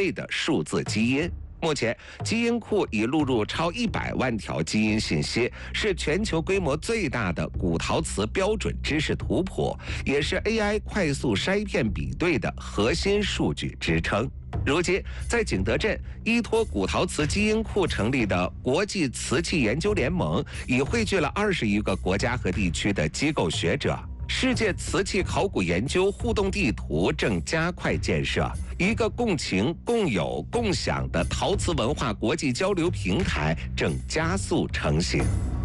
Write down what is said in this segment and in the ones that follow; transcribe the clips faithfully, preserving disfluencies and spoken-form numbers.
位的数字基因。目前，基因库已录入超一百万条基因信息，是全球规模最大的古陶瓷标准知识图谱，也是 A I 快速筛片比对的核心数据支撑。如今，在景德镇依托古陶瓷基因库成立的国际瓷器研究联盟，已汇聚了二十余个国家和地区的机构学者。世界瓷器考古研究互动地图正加快建设，一个共情、共有、共享的陶瓷文化国际交流平台正加速成型。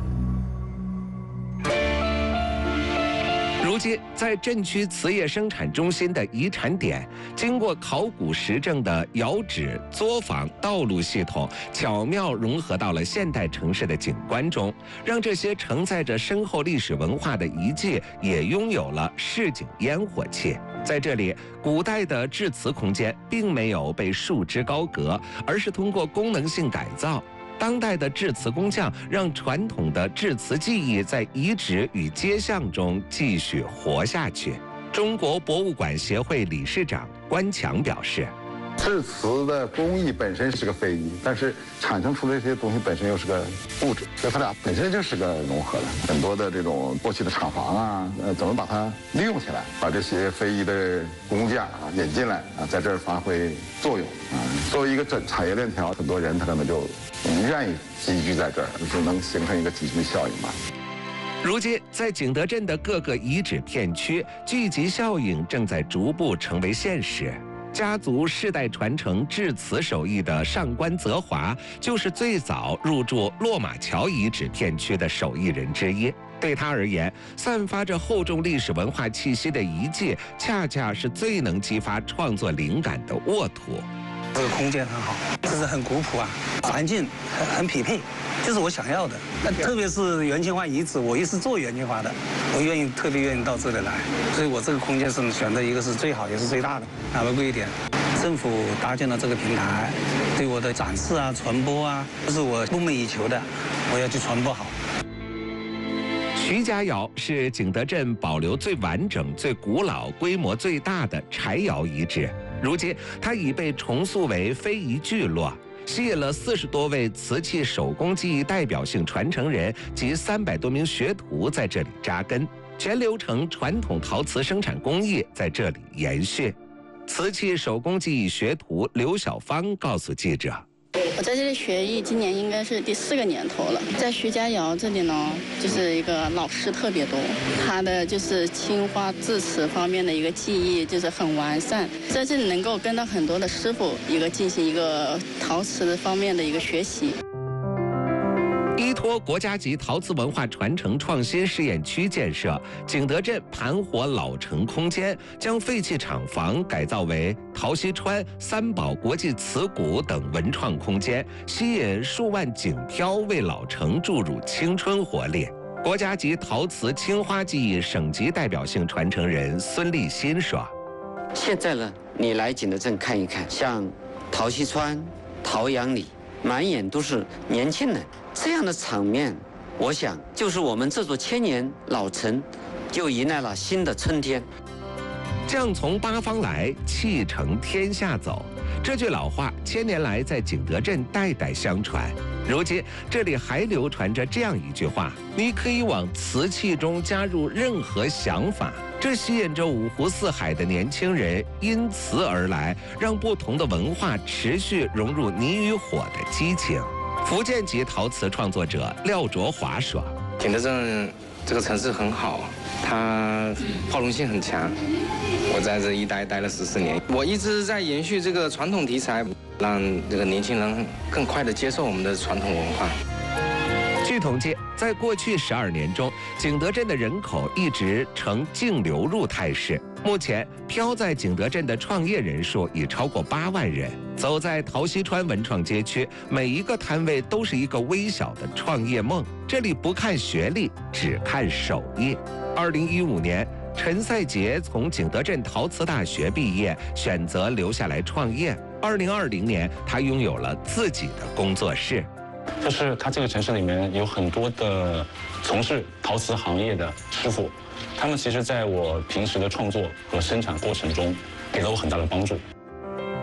如今，在镇区瓷业生产中心的遗产点，经过考古实证的窑址、作坊、道路系统，巧妙融合到了现代城市的景观中，让这些承载着深厚历史文化的遗迹也拥有了市井烟火气。在这里，古代的制瓷空间并没有被束之高阁，而是通过功能性改造。当代的制瓷工匠让传统的制瓷技艺在遗址与街巷中继续活下去。中国博物馆协会理事长关强表示， 制瓷的工艺本身是个非遗，但是产生出的这些东西本身又是个物质，所以它俩本身就是个融合的。很多的这种过去的厂房啊，呃，怎么把它利用起来，把这些非遗的工匠啊引进来啊，在这儿发挥作用啊。作为一个整产业链条，很多人他可能就愿意集聚在这儿，就能形成一个集聚效应吧。 如今，在景德镇的各个遗址片区，聚集效应正在逐步成为现实。家族世代传承制瓷手艺的上官泽华，就是最早入驻落马桥遗址片区的手艺人之一。对他而言，散发着厚重历史文化气息的遗迹，恰恰是最能激发创作灵感的沃土。 这个空间很好，就是很古朴啊，环境很很匹配，就是我想要的。那特别是元青花遗址，我又是做元青花的，我愿意特别愿意到这里来，所以我这个空间是选择一个是最好也是最大的，哪怕贵一点。政府搭建了这个平台，对我的展示啊、传播啊，这是我梦寐以求的，我要去传播好。 徐家窑是景德镇保留最完整、最古老、规模最大的柴窑遗址。如今，它已被重塑为非遗聚落，吸引了四十多位瓷器手工技艺代表性传承人及三百多名学徒在这里扎根，全流程传统陶瓷生产工艺在这里延续。瓷器手工技艺学徒刘小芳告诉记者， 我在这里学艺，今年应该是第四个年头了。在徐家窑这里呢，就是一个老师特别多，他的就是青花制瓷方面的一个技艺就是很完善，在这里能够跟到很多的师傅一个进行一个陶瓷方面的一个学习。 依托国家级陶瓷文化传承创新试验区建设，景德镇盘活老城空间将废弃厂房改造为陶溪川、三宝国际瓷谷等文创空间，吸引数万景漂为老城注入青春活力。国家级陶瓷青花技艺省级代表性传承人孙立新说：“ 现在呢，你来景德镇看一看，像陶溪川、陶阳里，满眼都是年轻人。这样的场面，我想就是我们这座千年老城就迎来了新的春天。 将从八方来，气承天下走。这句老话千年来在景德镇代代相传。如今这里还流传着这样一句话：你可以往瓷器中加入任何想法。这吸引着五湖四海的年轻人因瓷而来，让不同的文化持续融入泥与火的激情。福建籍陶瓷创作者廖卓华说：“ 景德镇这个城市很好，它包容性很强。我在这一待待了十四年，我一直在延续这个传统题材，让这个年轻人更快地接受我们的传统文化。” 据统计，在过去十二年中，景德镇的人口一直呈净流入态势。目前，漂在景德镇的创业人数已超过八万人。走在陶溪川文创街区，每一个摊位都是一个微小的创业梦。这里不看学历，只看手艺。二零一五年，陈赛杰从景德镇陶瓷大学毕业，选择留下来创业。二零二零年，他拥有了自己的工作室。 就是他这个城市里面有很多的从事陶瓷行业的师傅，他们其实在我平时的创作和生产过程中给了我很大的帮助。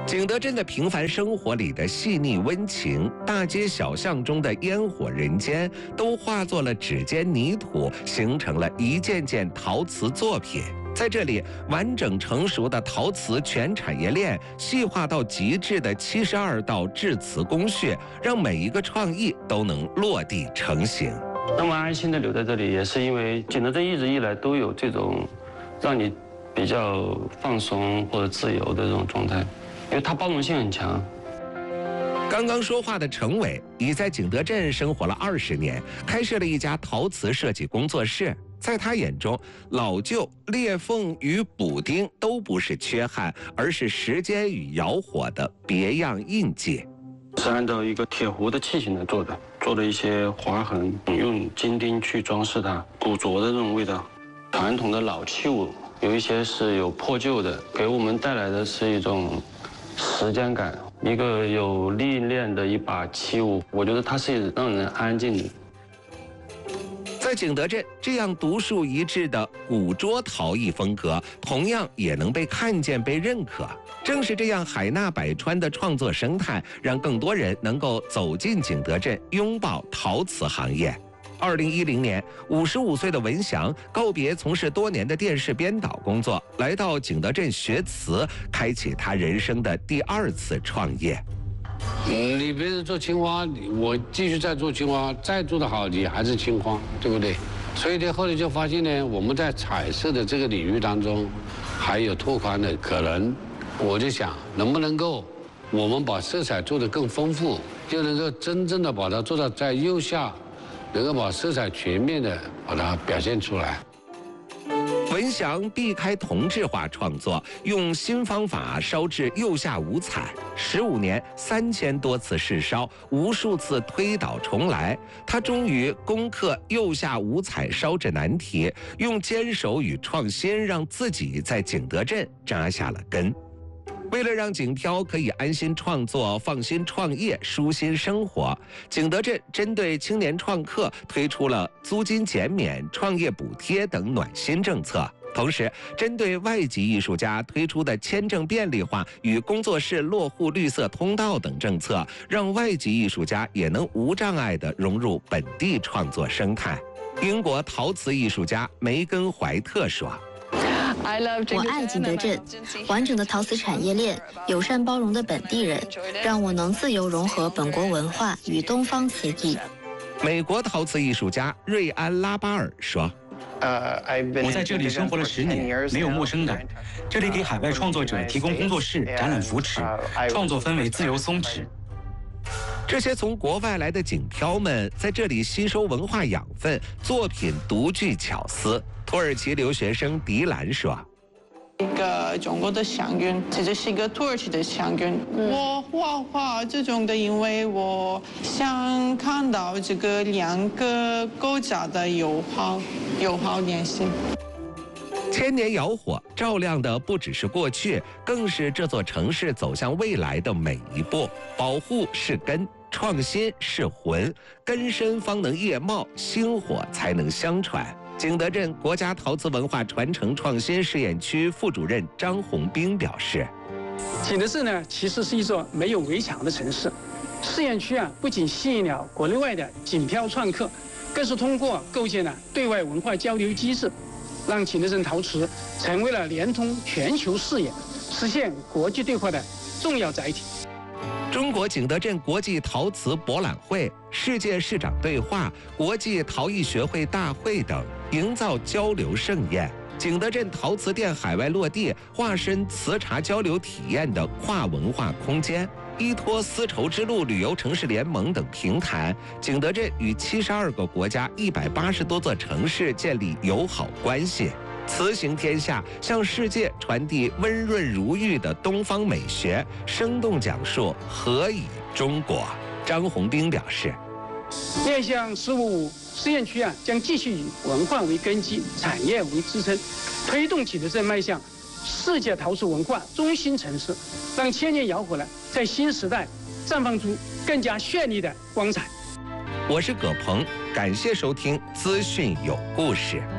景德镇的平凡生活里的细腻温情，大街小巷中的烟火人间，都化作了指尖泥土，形成了一件件陶瓷作品。在这里，完整成熟的陶瓷全产业链，细化到极致的七十二道制瓷工序，让每一个创意都能落地成型。 那么安心的留在这里，也是因为景德镇一直以来都有这种让你比较放松或者自由的这种状态。因为它包容性很强。 刚刚说话的程伟已在景德镇生活了二十年，开设了一家陶瓷设计工作室。在他眼中，老旧、裂缝与补丁都不是缺憾，而是时间与窑火的别样印记。 是按照一个铁壶的器型来做的，做了一些划痕，用金钉去装饰它，古拙的这种味道。传统的老器物有一些是有破旧的，给我们带来的是一种时间感，一个有历练的一把器物，我觉得它是让人安静的。 在景德镇，这样独树一帜的古拙陶艺风格，同样也能被看见、被认可。正是这样海纳百川的创作生态，让更多人能够走进景德镇，拥抱陶瓷行业。二零一零年，五十五岁的文祥告别从事多年的电视编导工作，来到景德镇学瓷，开启他人生的第二次创业。 嗯，你别人做青花，我继续再做青花，再做得好，你还是青花，对不对？所以呢，后来就发现呢，我们在彩色的这个领域当中，还有拓宽的可能。我就想，能不能够我们把色彩做得更丰富，就能够真正的把它做到在釉下。能够把色彩全面的把它表现出来。 文祥避开同质化创作，用新方法烧制釉下五彩，十五年三千多次试烧，无数次推倒重来，他终于攻克釉下五彩烧制难题，用坚守与创新，让自己在景德镇扎下了根。为了让景漂可以安心创作、放心创业、舒心生活，景德镇针对青年创客推出了租金减免、创业补贴等暖心政策。同时，针对外籍艺术家推出的签证便利化与工作室落户绿色通道等政策，让外籍艺术家也能无障碍地融入本地创作生态。英国陶瓷艺术家梅根·怀特说： 我爱景德镇，完整的陶瓷产业链，友善包容的本地人，让我能自由融合本国文化与东方瓷艺。 美国陶瓷艺术家瑞安·拉巴尔说： 我在这里生活了十年，没有陌生感。这里给海外创作者提供工作室、展览扶持，创作氛围自由松弛。 这些从国外来的景漂们在这里吸收文化养分，作品独具巧思。土耳其留学生迪兰说： 一个中国的香云，这就是一个土耳其的香云。我画画这种的，因为我想看到这个两个国家的友好友好联系。 千年窑火照亮的不只是过去，更是这座城市走向未来的每一步。保护是根，创新是魂，根深方能叶茂，薪火才能相传。景德镇国家陶瓷文化传承创新试验区副主任张宏斌表示： 景德镇呢，其实是一座没有围墙的城市。试验区啊，不仅吸引了国内外的景漂创客，更是通过构建了对外文化交流机制，让景德镇陶瓷成为了联通全球视野、实现国际对话的重要载体。 中国景德镇国际陶瓷博览会、世界市长对话、国际陶艺学会大会等，营造交流盛宴。景德镇陶瓷店海外落地，化身瓷茶交流体验的跨文化空间。依托丝绸之路旅游城市联盟等平台，景德镇与七十二个国家、一百八十多座城市建立友好关系。瓷行天下，向世界传递温润如玉的东方美学，生动讲述何以中国。张宏斌表示， 面向“十五五”试验区啊，将继续以文化为根基、产业为支撑，推动景德镇迈向世界陶瓷文化中心城市，让千年窑火呢在新时代绽放出更加绚丽的光彩。 我是葛鹏，感谢收听资讯有故事。